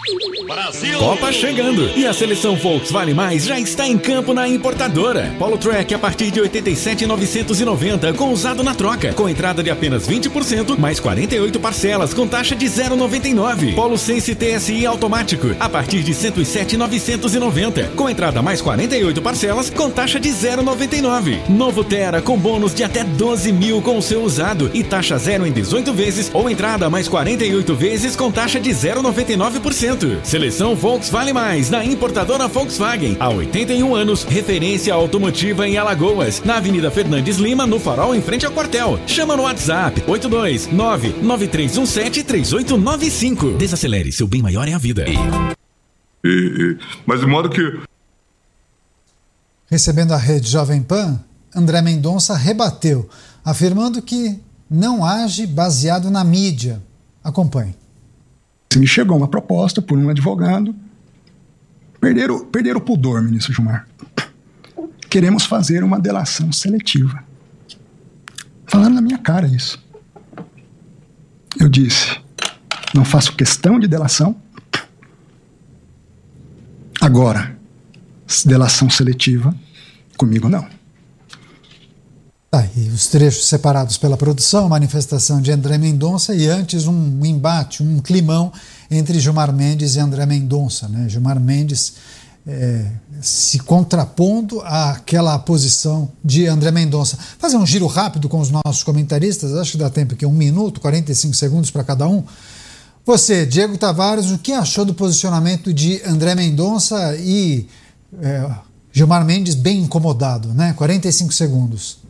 Brasil! Copa chegando e a seleção Volks Vale Mais já está em campo na importadora. Polo Track a partir de 87.990 com usado na troca, com entrada de apenas 20% mais 48 parcelas com taxa de 0,99. Polo Sense TSI automático a partir de 107.990 com entrada mais 48 parcelas com taxa de 0,99. Novo Terra com bônus de até 12 mil com o seu usado e taxa zero em 18 vezes ou entrada mais 48 vezes com taxa de 0,99%. Seleção Volks Vale Mais, na importadora Volkswagen. Há 81 anos, referência automotiva em Alagoas. Na Avenida Fernandes Lima, no Farol, em frente ao quartel. Chama no WhatsApp 829-9317-3895. Desacelere, seu bem maior é a vida. Mas de modo que... Recebendo a rede Jovem Pan, André Mendonça rebateu, afirmando que não age baseado na mídia. Acompanhe. Me chegou uma proposta por um advogado. Perderam o pudor, ministro Gilmar. Queremos fazer uma delação seletiva. Falaram na minha cara isso. Eu disse, não faço questão de delação. Agora, delação seletiva, comigo não. E os trechos separados pela produção, manifestação de André Mendonça e antes um embate, um climão entre Gilmar Mendes e André Mendonça, né? Gilmar Mendes se contrapondo àquela posição de André Mendonça. Fazer um giro rápido com os nossos comentaristas, acho que dá tempo aqui, 1 minuto, 45 segundos para cada um. Você, Diego Tavares, o que achou do posicionamento de André Mendonça e Gilmar Mendes bem incomodado, né? 45 segundos.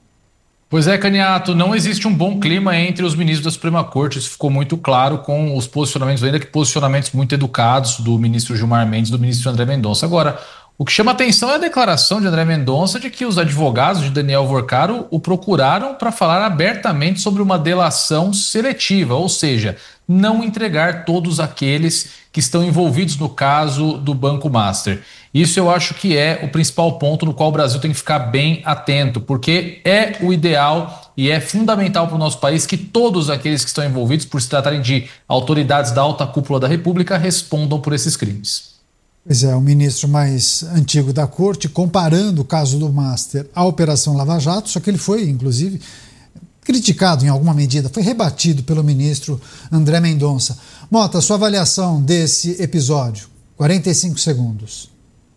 Pois é, Caniato, não existe um bom clima entre os ministros da Suprema Corte, isso ficou muito claro com os posicionamentos, ainda que posicionamentos muito educados do ministro Gilmar Mendes e do ministro André Mendonça. Agora, o que chama atenção é a declaração de André Mendonça de que os advogados de Daniel Worcaro o procuraram para falar abertamente sobre uma delação seletiva, ou seja, não entregar todos aqueles que estão envolvidos no caso do Banco Master. Isso eu acho que é o principal ponto no qual o Brasil tem que ficar bem atento, porque é o ideal e é fundamental para o nosso país que todos aqueles que estão envolvidos, por se tratarem de autoridades da alta cúpula da República, respondam por esses crimes. Pois é, o ministro mais antigo da corte, comparando o caso do Master à Operação Lava Jato, só que ele foi, inclusive, criticado em alguma medida, foi rebatido pelo ministro André Mendonça. Mota, sua avaliação desse episódio, 45 segundos.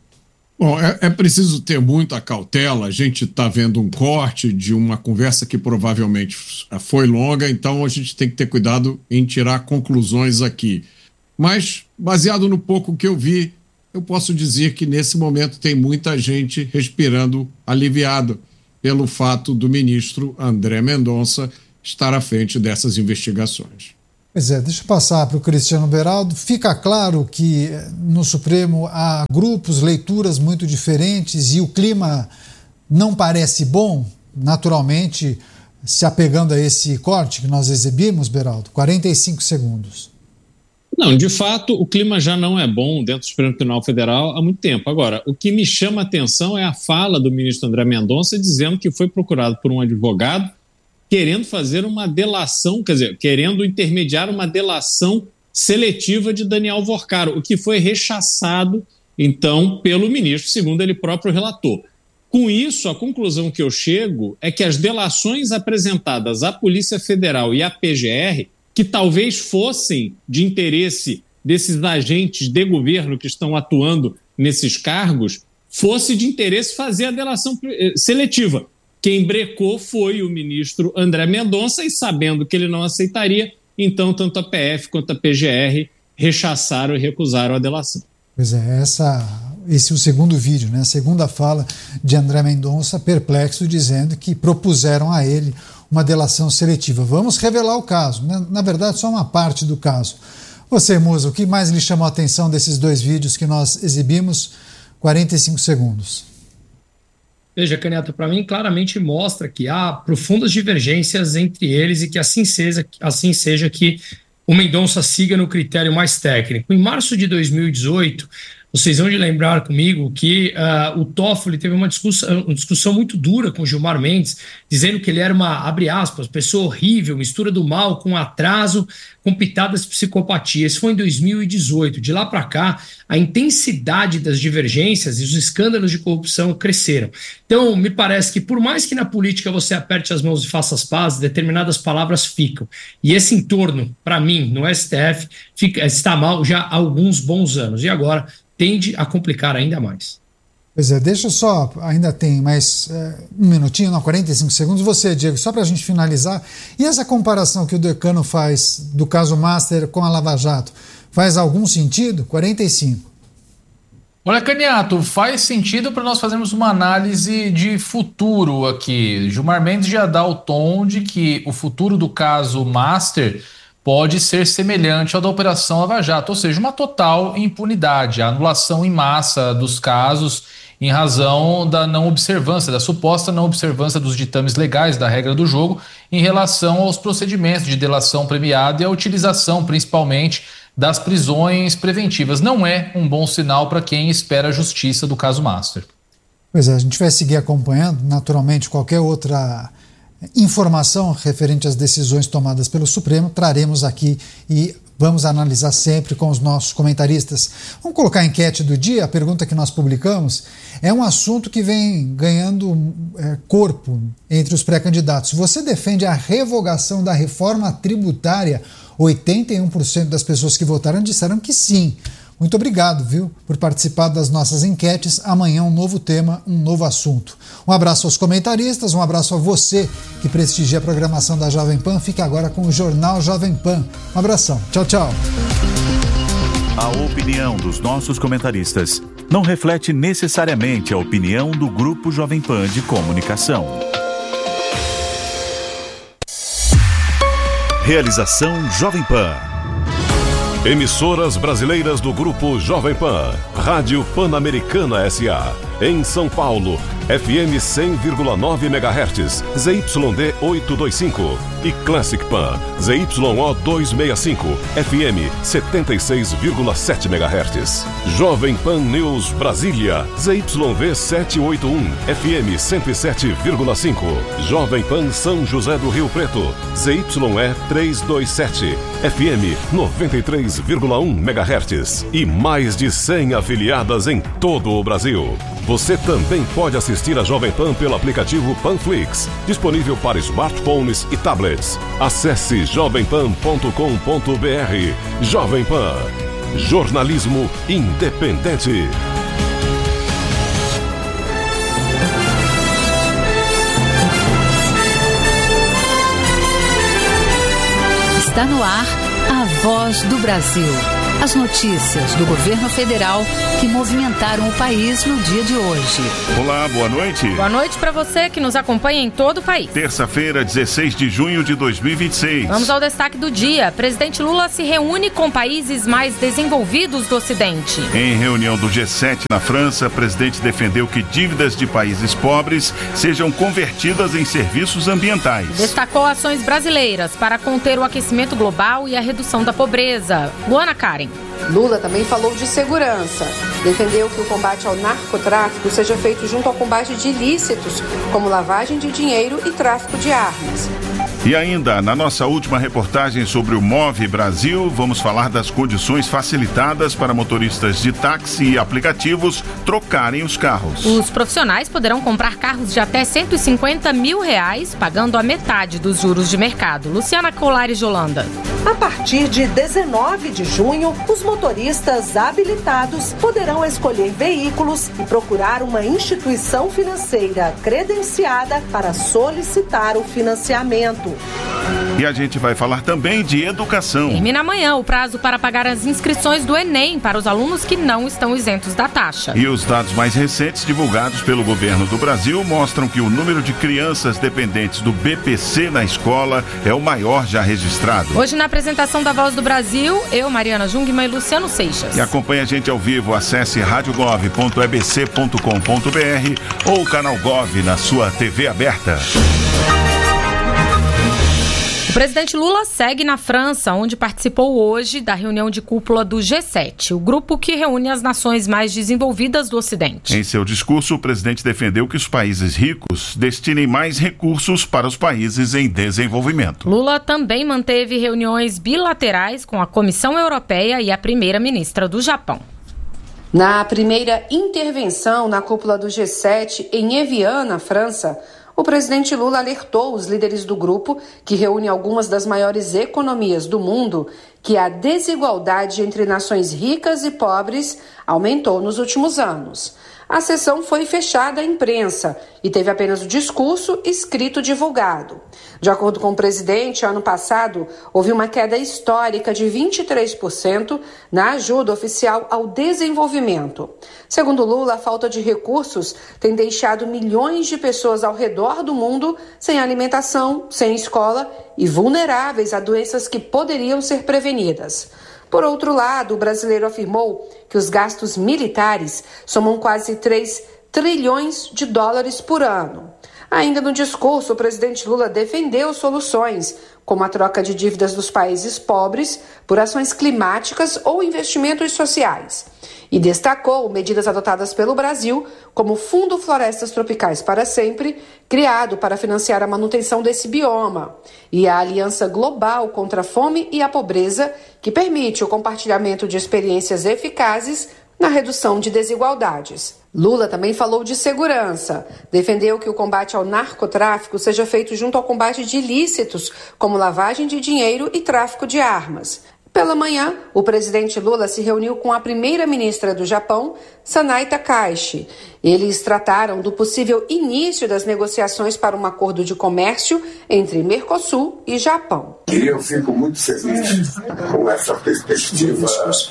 Bom, é preciso ter muita cautela. A gente está vendo um corte de uma conversa que provavelmente foi longa, então a gente tem que ter cuidado em tirar conclusões aqui. Mas, baseado no pouco que eu vi, eu posso dizer que nesse momento tem muita gente respirando aliviado pelo fato do ministro André Mendonça estar à frente dessas investigações. Pois é, deixa eu passar para o Cristiano Beraldo. Fica claro que no Supremo há grupos, leituras muito diferentes e o clima não parece bom, naturalmente, se apegando a esse corte que nós exibimos, Beraldo, 45 segundos. Não, de fato, o clima já não é bom dentro do Supremo Tribunal Federal há muito tempo. Agora, o que me chama a atenção é a fala do ministro André Mendonça dizendo que foi procurado por um advogado querendo fazer uma delação, quer dizer, querendo intermediar uma delação seletiva de Daniel Worcaro, o que foi rechaçado, então, pelo ministro, segundo ele próprio relator. Com isso, a conclusão que eu chego é que as delações apresentadas à Polícia Federal e à PGR, que talvez fossem de interesse desses agentes de governo que estão atuando nesses cargos, fosse de interesse fazer a delação seletiva. Quem brecou foi o ministro André Mendonça e, sabendo que ele não aceitaria, então tanto a PF quanto a PGR rechaçaram e recusaram a delação. Pois é, esse é o segundo vídeo, né? A segunda fala de André Mendonça, perplexo, dizendo que propuseram a ele uma delação seletiva. Vamos revelar o caso, né? Na verdade, só uma parte do caso. Você, Musa, o que mais lhe chamou a atenção desses dois vídeos que nós exibimos? 45 segundos. Veja, Caniato, para mim claramente mostra que há profundas divergências entre eles e que assim seja que o Mendonça siga no critério mais técnico. Em março de 2018, Vocês vão de lembrar comigo que o Toffoli teve uma discussão muito dura com o Gilmar Mendes, dizendo que ele era uma, abre aspas, pessoa horrível, mistura do mal com atraso, com pitadas de psicopatia. Isso foi em 2018. De lá para cá, a intensidade das divergências e os escândalos de corrupção cresceram. Então, me parece que por mais que na política você aperte as mãos e faça as pazes, determinadas palavras ficam. E esse entorno, para mim, no STF, está mal já há alguns bons anos. E agora tende a complicar ainda mais. Pois é, deixa eu só, ainda tem mais um minutinho, não, 45 segundos. Você, Diego, só para a gente finalizar, e essa comparação que o decano faz do caso Master com a Lava Jato, faz algum sentido? 45. Olha, Caniato, faz sentido para nós fazermos uma análise de futuro aqui. Gilmar Mendes já dá o tom de que o futuro do caso Master pode ser semelhante ao da Operação Lava Jato, ou seja, uma total impunidade, a anulação em massa dos casos em razão da não observância, da suposta não observância dos ditames legais da regra do jogo em relação aos procedimentos de delação premiada e a utilização, principalmente, das prisões preventivas. Não é um bom sinal para quem espera a justiça do caso Master. Pois é, a gente vai seguir acompanhando, naturalmente, qualquer outra informação referente às decisões tomadas pelo Supremo, traremos aqui e vamos analisar sempre com os nossos comentaristas. Vamos colocar a enquete do dia, a pergunta que nós publicamos. É um assunto que vem ganhando corpo entre os pré-candidatos. Você defende a revogação da reforma tributária? 81% das pessoas que votaram disseram que sim. Muito obrigado, viu, por participar das nossas enquetes. Amanhã um novo tema, um novo assunto. Um abraço aos comentaristas, um abraço a você que prestigia a programação da Jovem Pan. Fique agora com o Jornal Jovem Pan. Um abração. Tchau, tchau. A opinião dos nossos comentaristas não reflete necessariamente a opinião do Grupo Jovem Pan de Comunicação. Realização Jovem Pan. Emissoras brasileiras do Grupo Jovem Pan. Rádio Pan-Americana S.A. Em São Paulo, FM 100,9 MHz, ZYD 825. E Classic Pan, ZYO 265, FM 76,7 MHz. Jovem Pan News Brasília, ZYV 781, FM 107,5. Jovem Pan São José do Rio Preto, ZYE 327, FM 93,1 MHz. E mais de 100 afiliadas em todo o Brasil. Você também pode assistir a Jovem Pan pelo aplicativo Panflix, disponível para smartphones e tablets. Acesse jovempan.com.br. Jovem Pan, jornalismo independente. Está no ar a Voz do Brasil. As notícias do governo federal que movimentaram o país no dia de hoje. Olá, boa noite. Boa noite para você que nos acompanha em todo o país. Terça-feira, 16 de junho de 2026. Vamos ao destaque do dia. Presidente Lula se reúne com países mais desenvolvidos do Ocidente. Em reunião do G7 na França, o presidente defendeu que dívidas de países pobres sejam convertidas em serviços ambientais. Destacou ações brasileiras para conter o aquecimento global e a redução da pobreza. Luana Karen. Lula também falou de segurança. Defendeu que o combate ao narcotráfico seja feito junto ao combate de ilícitos, como lavagem de dinheiro e tráfico de armas. E ainda, na nossa última reportagem sobre o Move Brasil, vamos falar das condições facilitadas para motoristas de táxi e aplicativos trocarem os carros. Os profissionais poderão comprar carros de até R$150 mil, pagando a metade dos juros de mercado. Luciana Colares de Holanda. A partir de 19 de junho, os motoristas habilitados poderão escolher veículos e procurar uma instituição financeira credenciada para solicitar o financiamento. E a gente vai falar também de educação. Termina amanhã o prazo para pagar as inscrições do Enem para os alunos que não estão isentos da taxa. E os dados mais recentes divulgados pelo governo do Brasil mostram que o número de crianças dependentes do BPC na escola é o maior já registrado. Hoje, na apresentação da Voz do Brasil, eu, Mariana Jungmann e Luciano Seixas. E acompanhe a gente ao vivo, acesse radiogov.ebc.com.br ou o canal Gov na sua TV aberta. O presidente Lula segue na França, onde participou hoje da reunião de cúpula do G7, o grupo que reúne as nações mais desenvolvidas do Ocidente. Em seu discurso, o presidente defendeu que os países ricos destinem mais recursos para os países em desenvolvimento. Lula também manteve reuniões bilaterais com a Comissão Europeia e a primeira-ministra do Japão. Na primeira intervenção na cúpula do G7 em Evian, na França, o presidente Lula alertou os líderes do grupo, que reúne algumas das maiores economias do mundo, que a desigualdade entre nações ricas e pobres aumentou nos últimos anos. A sessão foi fechada à imprensa e teve apenas o discurso escrito divulgado. De acordo com o presidente, ano passado houve uma queda histórica de 23% na ajuda oficial ao desenvolvimento. Segundo Lula, a falta de recursos tem deixado milhões de pessoas ao redor do mundo sem alimentação, sem escola e vulneráveis a doenças que poderiam ser prevenidas. Por outro lado, o brasileiro afirmou que os gastos militares somam quase 3 trilhões de dólares por ano. Ainda no discurso, o presidente Lula defendeu soluções, como a troca de dívidas dos países pobres por ações climáticas ou investimentos sociais. E destacou medidas adotadas pelo Brasil, como o Fundo Florestas Tropicais para Sempre, criado para financiar a manutenção desse bioma, e a Aliança Global contra a Fome e a Pobreza, que permite o compartilhamento de experiências eficazes na redução de desigualdades. Lula também falou de segurança. Defendeu que o combate ao narcotráfico seja feito junto ao combate de ilícitos, como lavagem de dinheiro e tráfico de armas. Pela manhã, o presidente Lula se reuniu com a primeira-ministra do Japão, Sanai Takaichi. Eles trataram do possível início das negociações para um acordo de comércio entre Mercosul e Japão. E eu fico muito feliz com essa perspectiva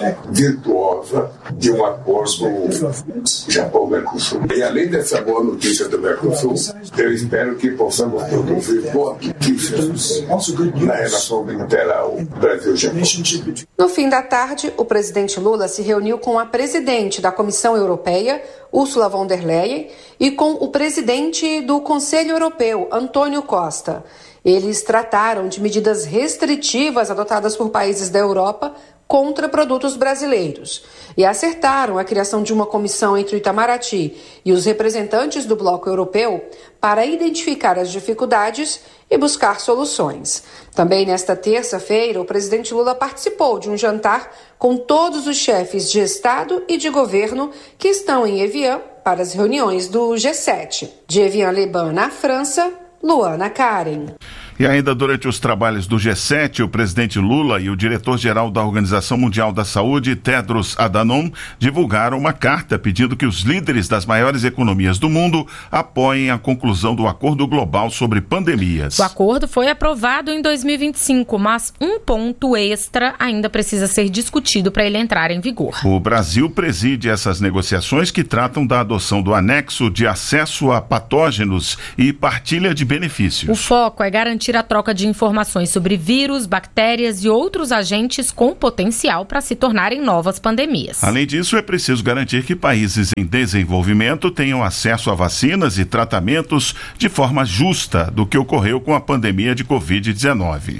virtuosa de um acordo Japão-Mercosul. E além dessa boa notícia do Mercosul, eu espero que possamos produzir boas notícias na relação bilateral Brasil-Japão. No fim da tarde, o presidente Lula se reuniu com a presidente da Comissão Europeia, Ursula von der Leyen, e com o presidente do Conselho Europeu, Antônio Costa. Eles trataram de medidas restritivas adotadas por países da Europa contra produtos brasileiros e acertaram a criação de uma comissão entre o Itamaraty e os representantes do bloco europeu para identificar as dificuldades e buscar soluções. Também nesta terça-feira, o presidente Lula participou de um jantar com todos os chefes de Estado e de governo que estão em Evian para as reuniões do G7. De Evian-les-Bains, na França, Luana Karen. E ainda durante os trabalhos do G7, o presidente Lula e o diretor-geral da Organização Mundial da Saúde, Tedros Adhanom, divulgaram uma carta pedindo que os líderes das maiores economias do mundo apoiem a conclusão do Acordo Global sobre Pandemias. O acordo foi aprovado em 2025, mas um ponto extra ainda precisa ser discutido para ele entrar em vigor. O Brasil preside essas negociações que tratam da adoção do anexo de acesso a patógenos e partilha de benefícios. O foco é garantir a troca de informações sobre vírus, bactérias e outros agentes com potencial para se tornarem novas pandemias. Além disso, é preciso garantir que países em desenvolvimento tenham acesso a vacinas e tratamentos de forma justa do que ocorreu com a pandemia de Covid-19.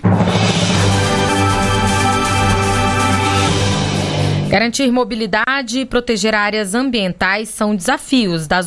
Garantir mobilidade e proteger áreas ambientais são desafios das